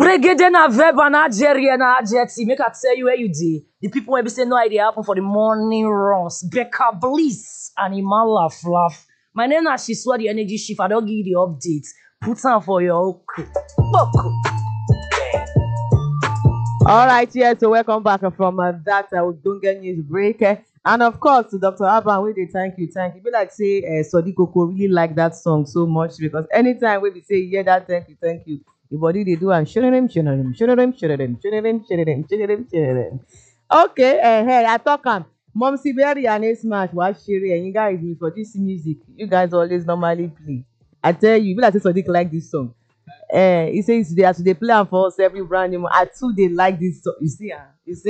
Bregede na verb and adjective na adjective. Make I tell you where you did. The people will be saying no idea happen for the morning runs. Becca Bliss and Iman laugh. My name is Shiswa, the energy shift. I don't give you the updates. Put on for your okay. All right, yes, so welcome back from that Udunga news break. And of course, to Dr. Aban, we dey thank you. Be like say, Sodi Koko really like that song so much because anytime we say, yeah, that thank you, the body they do and shooting him. Okay, hey, I talk Mom Siberi and A Smash was sharing, and you guys for this music, you guys always normally play. I tell you, be like say Sodiq like this song. He says they play am for us every brand new. I too they like this song. You see,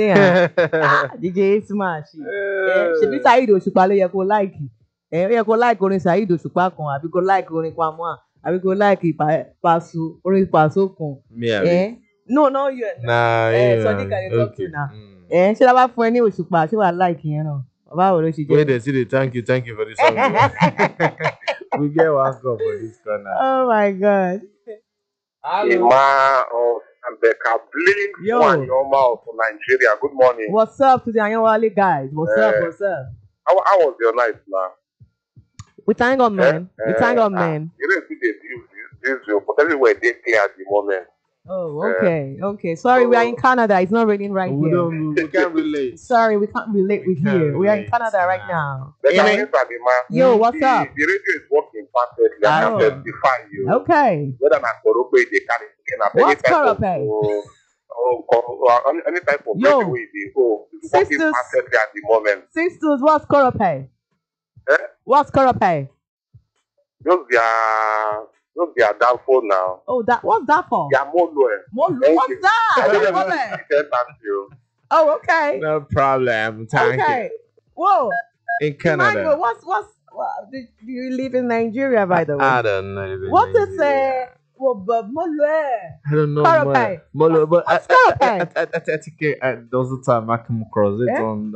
DJ Smash. Ṣebí Saheed Òṣùpá ló yẹ kó like. Ó yẹ kó like orin Saheed Òṣùpá kan àbí kó like orin Kwamwa àbí kó like Paso orin Paso kan. No, no, you. Nah, Sodiq can talk to now. Ṣé la bá fún ẹ ní Òṣùpá ṣé wàá like yẹn náà? Báwo ló ṣe jẹ́? Wait, they see the thank you for this song. We get one cup for this corner. Oh my God. Ima of Becca Blink, one normal for Nigeria. Good morning. What's up to the Anyanwale guys? What's up? How was your night, man? We thank God, man. You didn't see the views, but everywhere they clear at the moment. Oh, okay. Sorry, we are in Canada. It's not raining right here. We can't relate. Sorry, we can't relate with you. We are in Canada right now. Yo, what's up? The radio is working perfectly. I can justify you. Okay. Whether na Korope, they carry what's Korope? Any type of radio way they go. It's working perfectly at the moment. Sisters, what's Korope? What's Korope? Just their downfall now. Oh, what's that for? Yeah, Molo. What's that? Thank you. Oh, okay. No problem. Thank you. Whoa. In Canada. Emmanuel, do you live in Nigeria, by the way? I don't know. What is Molo? I don't know. Molo, but I think there was a time I come across it on.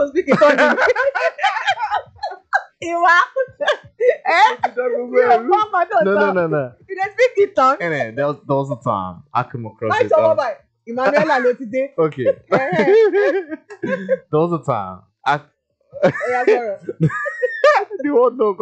No. You didn't speak it tongue. There was a time I come across it. Emmanuel today. Okay. There was a time there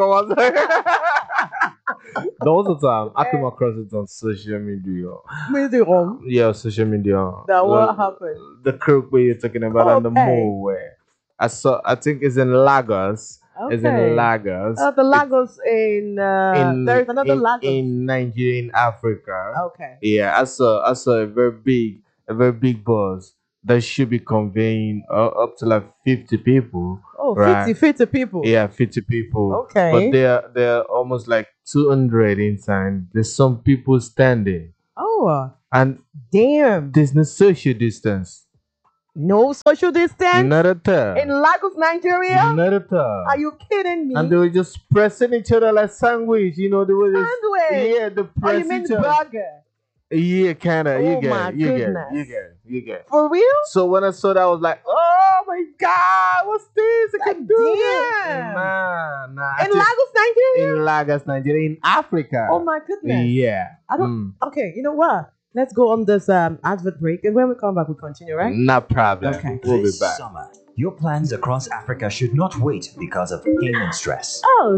was a time I came across it on social media. Yeah, social media. That what happened? The crook where you're talking about on the mall where I think it's in Lagos. Okay. It's in Lagos. The Lagos there's another Lagos in Nigeria, in Africa. Okay. Yeah, I saw a very big bus that should be conveying up to like 50 people. Oh, right? 50 people. Yeah, 50 people. Okay. But they're almost like 200 inside. There's some people standing. Oh. And damn. There's no social distance. No social distance? Not at all. In Lagos, Nigeria? Not at all. Are you kidding me? And they were just pressing each other like sandwich. They were just... Sandwich? Yeah, the press you mean each other. burger? Yeah, kinda. Oh, You get it. For real? So when I saw that, I was like, oh my God, what's this? I can do damn. it. Nah. In Lagos, Nigeria? In Lagos, Nigeria. In Africa. Oh my goodness. Yeah. I don't... Okay, you know what? Let's go on this advert break, and when we come back, we continue, right? No problem. Okay. We'll be This back. summer, your plans across Africa should not wait because of payment stress. Oh.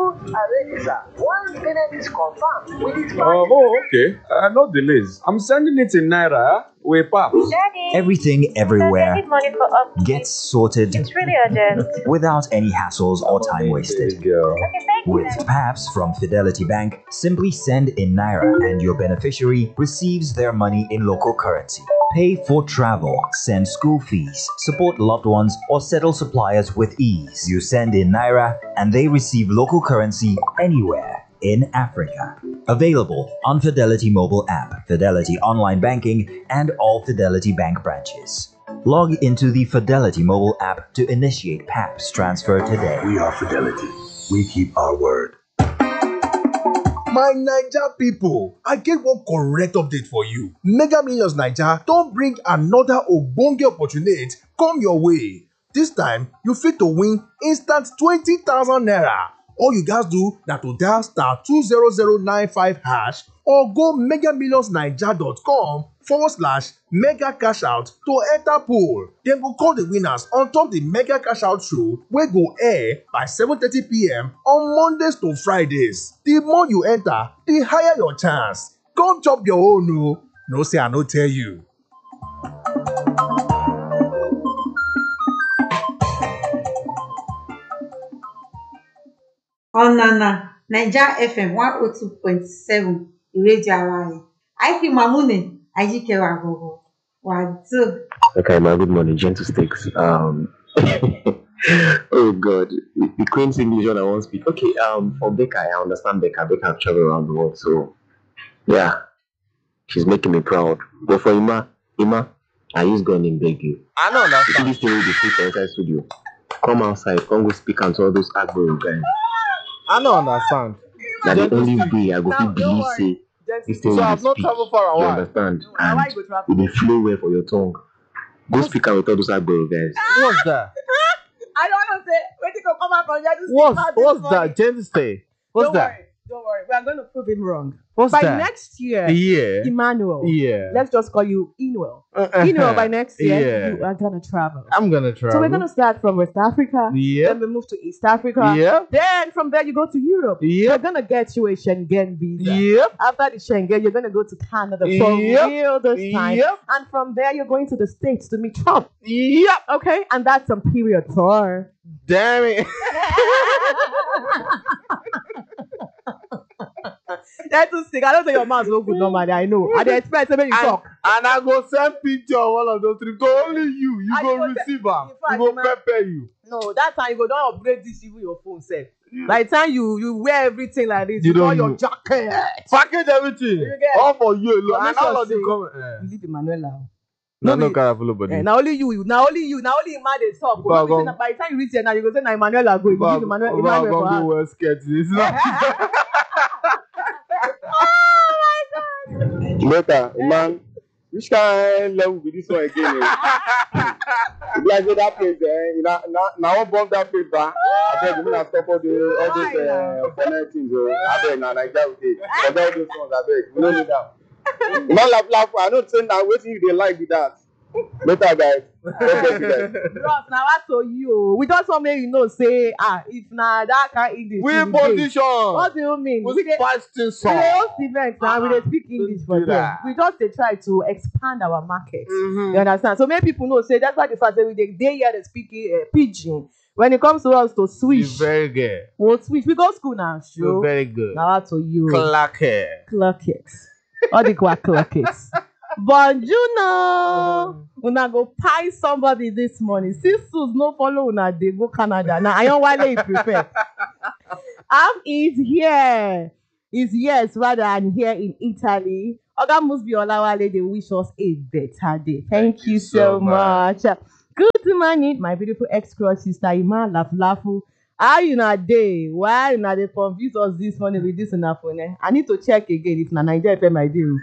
One payment is confirmed with its okay. No delays. I'm sending it in Naira with PAP. Everything, everywhere gets sorted It's really urgent. without any hassles or time wasted. Okay, thank you. With PAPS from Fidelity Bank, simply send in Naira and your beneficiary receives their money in local currency. Pay for travel, send school fees, support loved ones, or settle suppliers with ease. You send in Naira and they receive local currency anywhere in Africa. Available on Fidelity mobile app, Fidelity online banking, and all Fidelity Bank branches. Log into the Fidelity mobile app to initiate PAPS transfer today. We are Fidelity. We keep our word. My Naija people, I get one correct update for you. Mega Millions Naija don bring another ogbonge opportunity come your way. This time, you fit to win instant 20,000 naira. All you guys do na to dial *20095# or go megamillionsnaija.com /mega cash out to enter pool. Dem go call the winners on top the mega cash out show wey go air by 7:30 p.m. on Mondays to Fridays. The more you enter, the higher your chance. Come chop your own o. No say I no tell you. Ọ̀nànà Naija FM 102.7 ìrédíò ara rẹ̀. Aiki Mamune Ajikewa Gogo. Wàdó. Okay, my good morning, gentle stakes. Oh God, the Queen's English one I won't speak. Okay, for Becca, I understand Becca. Becca have traveled around the world, so yeah, she's making me proud. But for Ima, I use God and beg you. I don't You see understand. this thing with the people inside studio. Come outside, come go speak and to all those Agbo guys. I don't understand. Now the Gentle only stick. way I go Now, to don't believe worry. say this thing So will I've not speak. traveled far You away. understand? Now And why you go travel? it will flow well for your tongue. Go speak out with all those Agbo guys. What's that? I don't know. Say, waiting to come out from here to What's that? Gentle stay. What's that? Don't worry. We are going to prove him wrong. What's By that? next year, Yeah. Emmanuel. Yeah. Let's just call you Inuel. Inuel, by next year, Yeah. you are gonna travel. I'm gonna travel. So we're gonna start from West Africa. Yep. Then we move to East Africa. Yep. Then from there you go to Europe. Yep. We're gonna get you a Schengen visa. Yep. After the Schengen, you're gonna go to Canada for Yep. real this time. Yep. And from there you're going to the States to meet Trump. Yep. Okay, and that's some period tour. Damn it. That's too sick. I don't say your mouth's no good normally. I know. I dey expect when you talk. And I go send picture of all of those trips to only you. You And go you go receive in them. fact, You go man, pepper you. No, that time you go don't upgrade this even your phone set. By the time you wear everything like this, You you don't your know. jacket. Package everything. You get- All for you alone. But And make all sure of the say- comment. You leave Emmanuela. No, No no be- careful body. Now only you, now only Emma dey talk. But I No be say go- na by the time you reach here now, you go say na Emmanuela go. You But give Emmanuel I'm for gonna her. go well scared. It's not. Later, man, which kind level be this one again? Like that place, now what bomb that place, ba? I beg you, not stop all those funny things. I beg now, like that with it. But all those ones, I beg, we don't need that. Not laugh. I don't say now. Waiting if they like with that. Later, guys. Okay, guys. Bros, now what to you? We just want make you know say if na that kind English. We you dey. position. What do you mean? We dey fasting we song. dey host events now. We dey speak English for do them. that. We just dey try to expand our market. Mhm. You understand? So many people know say that's why the fact that we dey here dey speak pidgin. When it comes to us to You're switch, very good. we'll switch. We go school now. You're Sure. very good. Now what to you? Clack hair. Clock it. All the clock it. But you know, una go pie somebody this morning. Since Sus no follow una dey go Canada. Now I don't why you prefer. Am is here. Is yes rather than here in Italy. Oga Musbi Olawale, they wish us a better day. Thank you so much. Good morning, my beautiful ex-crush sister Ima Laflafu. How you na day? Why you na dey confuse us this morning with this una phone? I need to check again if na Naija FM I do.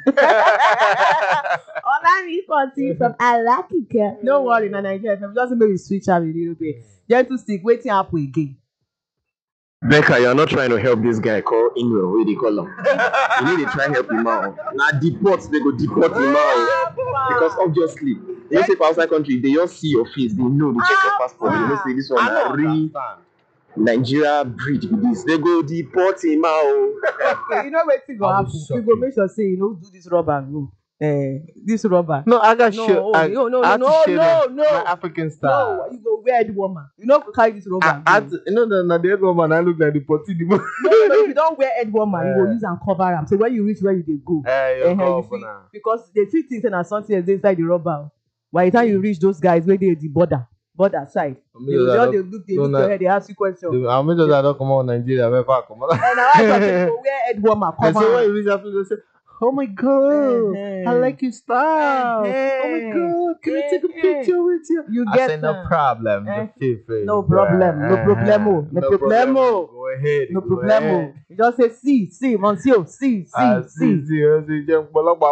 Olami Konti from Alakika. No worry, na Naija FM. Just maybe switch am a little bit. Gentle stick, waiting happen again. Becca, you're not trying to help this guy called Inwell. What they call him? You need to try help him out. Now deport, they go deport him out. Because obviously, you say for outside country, they just see your face, they know, they check your passport, they know say this one I na don't real understand. Nigeria breed with this. They go deport him out. Okay, you know wetin go I will happen? shock We go you. make sure say you no do this rubber go. This rubber. No, I got No, show. I no, no, I had to no, show no, them no. my African style. No, you go weird woman. You know carry this rubber. I go. you know the other woman I look like the potty the No, if you don't wear head warmer, you go use and cover am. So when you reach where you dey go, you see, because they fit think say na something else dey inside the rubber. By the time you reach those guys wey dey at the border side, they go just dey look your head, they ask you question. I'll make sure that I don't come out Nigeria. Where far come out? And na why I talk say you go wear head warmer And cover so when am. you reach Africa, they say, "Oh my God, I like your style. Oh my God, can I take a picture with you?" You I get say no problem. Eh. Just feel free. No problem, no problemo, no problemo. Go ahead. No go problemo. ahead. You just say see, monsieur, see. See, jump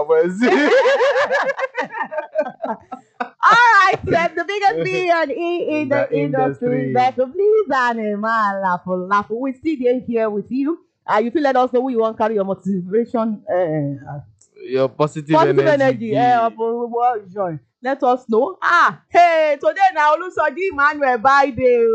All right, then the biggest B&E in the industry. That please animal laugh. We still there here with you. You feel let us know who you want to carry your motivation. your positive energy. Join. Let us know. Hey, today now Olusoji Emmanuel Biden.